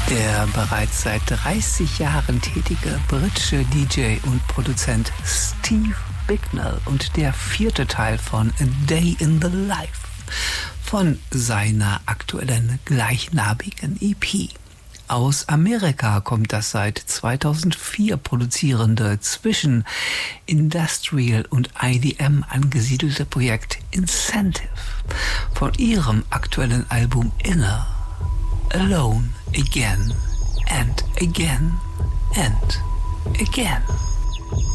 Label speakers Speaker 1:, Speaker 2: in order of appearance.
Speaker 1: Der bereits seit 30 Jahren tätige britische DJ und Produzent Steve Bicknell und der 4. Teil von A Day in the Life von seiner aktuellen gleichnamigen EP. Aus Amerika kommt das seit 2004 produzierende zwischen Industrial und IDM angesiedelte Projekt Incentive von ihrem aktuellen Album Inner, Alone Again and Again and Again.